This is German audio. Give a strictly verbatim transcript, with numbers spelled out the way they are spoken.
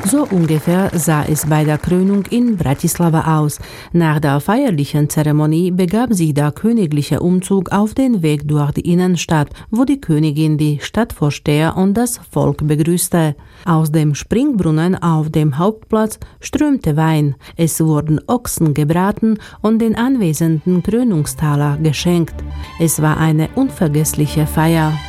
So ungefähr sah es bei der Krönung in Bratislava aus. Nach der feierlichen Zeremonie begab sich der königliche Umzug auf den Weg durch die Innenstadt, wo die Königin die Stadtvorsteher und das Volk begrüßte. Aus dem Springbrunnen auf dem Hauptplatz strömte Wein. Es wurden Ochsen gebraten und den anwesenden Krönungstaler geschenkt. Es war eine unvergessliche Feier.